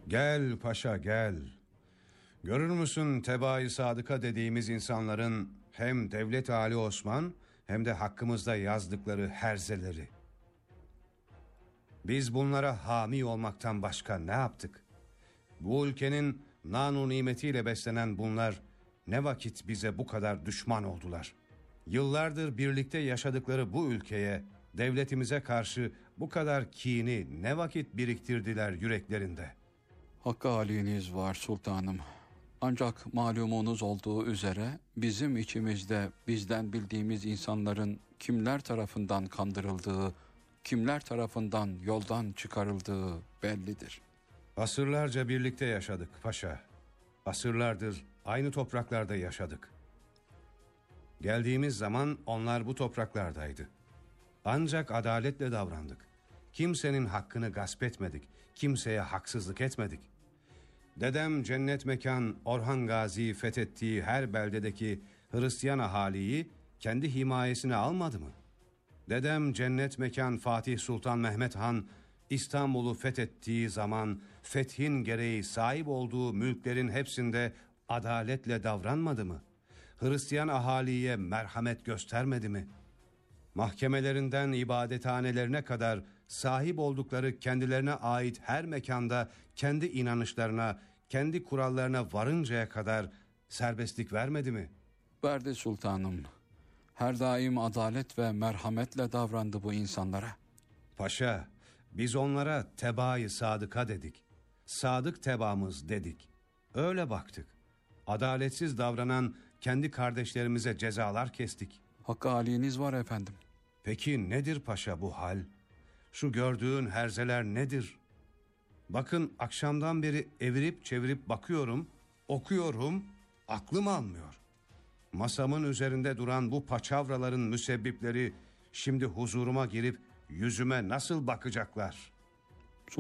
Gel paşa gel. Görür müsün Tebâ-i Sadıka dediğimiz insanların hem Devlet-i Ali Osman hem de hakkımızda yazdıkları herzeleri. Biz bunlara hami olmaktan başka ne yaptık? Bu ülkenin nanu nimetiyle beslenen bunlar ne vakit bize bu kadar düşman oldular? Yıllardır birlikte yaşadıkları bu ülkeye, devletimize karşı bu kadar kini ne vakit biriktirdiler yüreklerinde? Hakkı haliniz var sultanım. Ancak malumunuz olduğu üzere bizim içimizde bizden bildiğimiz insanların kimler tarafından kandırıldığı, kimler tarafından yoldan çıkarıldığı bellidir. Asırlarca birlikte yaşadık paşa. Asırlardır aynı topraklarda yaşadık. Geldiğimiz zaman onlar bu topraklardaydı. Ancak adaletle davrandık. Kimsenin hakkını gasp etmedik. Kimseye haksızlık etmedik. Dedem cennet mekan Orhan Gazi fethettiği her beldedeki Hristiyan ahaliyi kendi himayesine almadı mı? Dedem cennet mekan Fatih Sultan Mehmet Han İstanbul'u fethettiği zaman fethin gereği sahip olduğu mülklerin hepsinde adaletle davranmadı mı? Hristiyan ahaliye merhamet göstermedi mi? Mahkemelerinden ibadethanelerine kadar sahip oldukları kendilerine ait her mekanda kendi inanışlarına, kendi kurallarına varıncaya kadar serbestlik vermedi mi? Verdi sultanım. Her daim adalet ve merhametle davrandı bu insanlara. Paşa, biz onlara Tebâ-i Sadıka dedik. Sadık tebaamız dedik. Öyle baktık. Adaletsiz davranan kendi kardeşlerimize cezalar kestik. Hakkı haliniz var efendim. Peki nedir paşa bu hal? Şu gördüğün herzeler nedir? Bakın akşamdan beri evirip çevirip bakıyorum, okuyorum, aklım almıyor. Masamın üzerinde duran bu paçavraların müsebbipleri şimdi huzuruma girip yüzüme nasıl bakacaklar?